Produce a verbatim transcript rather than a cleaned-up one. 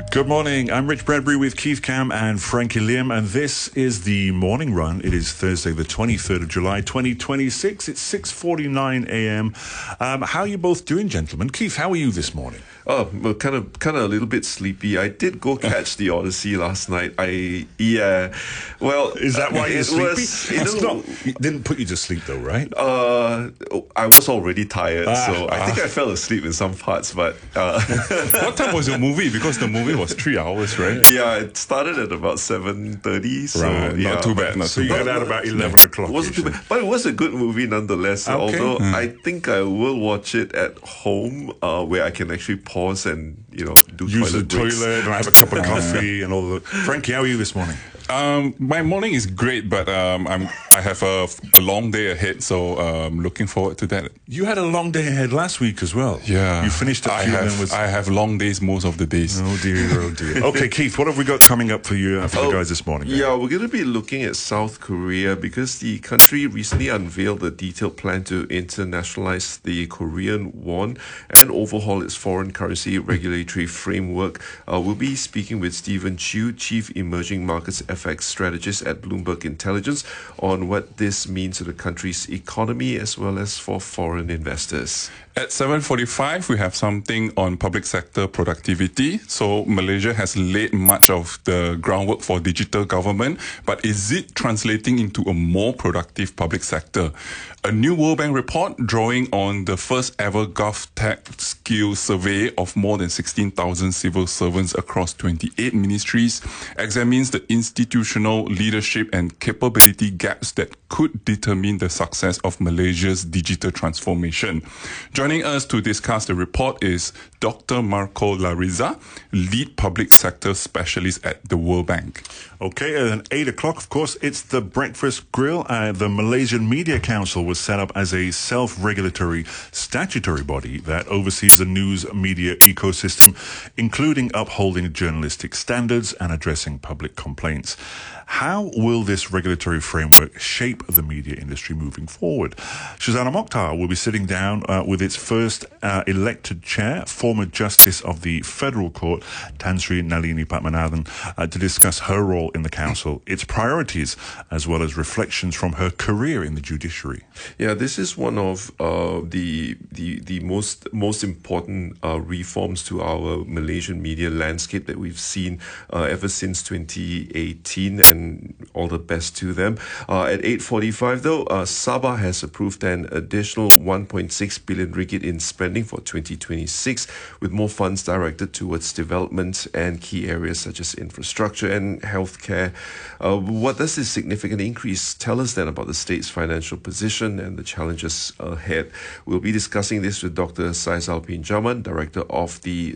Good morning. I'm Rich Bradbury with Keith Cam and Frankie Liam, and this is the morning run. It is Thursday, the twenty-third of July, twenty twenty-six. It's six forty-nine a.m. Um, how are you both doing, gentlemen? Keith, how are you this morning? Oh, well, kind of, kind of a little bit sleepy. I did go catch the Odyssey last night. I, yeah, well, is that why you're it sleepy? Was, you It's know, not, it didn't put you to sleep, though, right? Uh, I was already tired, Ah, so I ah. think I fell asleep in some parts. But uh, what time was your movie? Because the movie was three hours, right? yeah, it started at about seven thirty. So Right, not yeah, too bad, not So too you bad. got out about eleven o'clock. It wasn't too bad, but it was a good movie nonetheless. Okay. Although I think I will watch it at home, uh, where I can actually pause and you know do Use the toilet breaks. toilet and have a cup of coffee and all that. Frankie, how are you this morning? Um, my morning is great, but um, I'm I have a, a long day ahead, so um, looking forward to that. You had a long day ahead last week as well. Yeah, You finished at I few and have then was... I have long days most of the days. Oh dear, oh dear. Okay, Keith, what have we got coming up for you, uh, for Oh, the guys this morning? Yeah, we're going to be looking at South Korea because the country recently unveiled a detailed plan to internationalize the Korean won and overhaul its foreign currency regulatory framework. Uh, we'll be speaking with Stephen Chiu, Chief Emerging Markets F X Strategist at Bloomberg Intelligence, on what this means to the country's economy as well as for foreign investors. At seven forty-five, we have something on public sector productivity. So Malaysia has laid much of the groundwork for digital government, but is it translating into a more productive public sector? A new World Bank report drawing on the first ever GovTech skills survey of more than sixteen thousand civil servants across twenty-eight ministries examines the institutional leadership and capability gaps that could determine the success of Malaysia's digital transformation. Joining us to discuss the report is Doctor Marco Lariza, lead public sector specialist at the World Bank. Okay, at eight o'clock, of course, it's the Breakfast Grill. Uh, the Malaysian Media Council was set up as a self-regulatory statutory body that oversees the news media ecosystem, including upholding journalistic standards and addressing public complaints. How will this regulatory framework shape the media industry moving forward? Shazana Mokhtar will be sitting down uh, with its first uh, elected chair, former Justice of the Federal Court, Tan Sri Nalini Padmanabhan, uh, to discuss her role in the council, its priorities, as well as reflections from her career in the judiciary. Yeah, this is one of uh, the the the most most important uh, reforms to our Malaysian media landscape that we've seen uh, ever since twenty eighteen, and all the best to them. Uh, at eight forty-five, though, uh, Sabah has approved an additional one point six billion ringgit in spending for twenty twenty-six, with more funds directed towards development and key areas such as infrastructure and healthcare. Uh, what does this significant increase tell us then about the state's financial position and the challenges ahead? We'll be discussing this with Doctor Saizal Pinjaman, Director of the